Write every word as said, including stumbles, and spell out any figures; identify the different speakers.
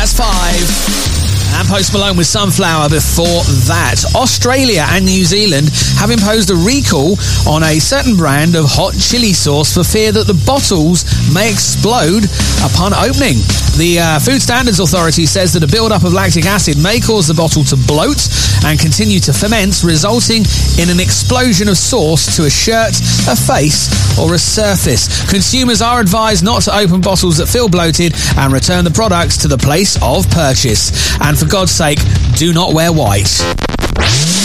Speaker 1: That's five. And Post Malone with Sunflower before that. Australia and New Zealand have imposed a recall on a certain brand of hot chili sauce for fear that the bottles may explode upon opening. The uh, Food Standards Authority says that a build-up of lactic acid may cause the bottle to bloat and continue to ferment, resulting in an explosion of sauce to a shirt, a face, or a surface. Consumers are advised not to open bottles that feel bloated and return the products to the place of purchase. And for God's sake, do not wear white.